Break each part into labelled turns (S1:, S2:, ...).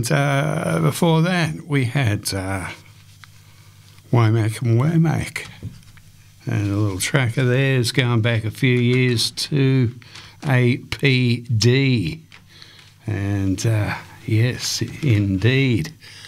S1: And before that, we had Womack and Womack. And a little track of theirs going back a few years to APD. And yes, indeed.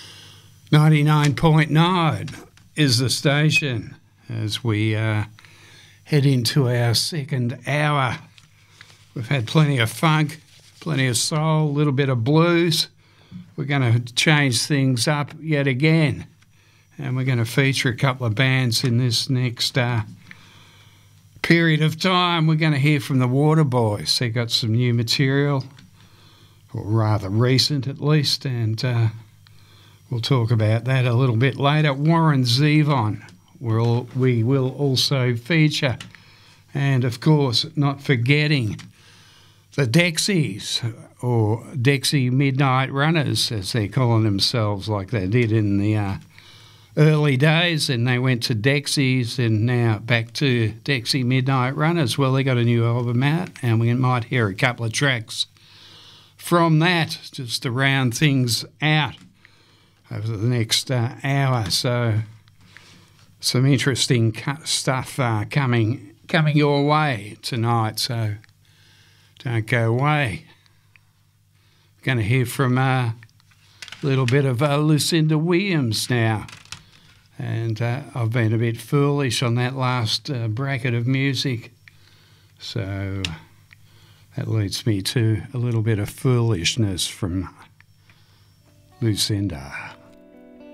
S1: 99.9 is the station as we head into our second hour. We've had plenty of funk, plenty of soul, a little bit of blues. We're going to change things up yet again. And we're going to feature a couple of bands in this next period of time. We're going to hear from the Waterboys. They got some new material, or rather recent at least, and we'll talk about that a little bit later. Warren Zevon we will also feature. And, of course, not forgetting the Dexies, or Dexy Midnight Runners, as they're calling themselves, like they did in the early days, and they went to Dexies and now back to Dexy Midnight Runners. Well, they got a new album out, and we might hear a couple of tracks from that just to round things out over the next hour. So some interesting stuff coming your way tonight, so don't go away. Going to hear from a little bit of Lucinda Williams now. And I've been a bit foolish on that last bracket of music. So that leads me to a little bit of foolishness from Lucinda.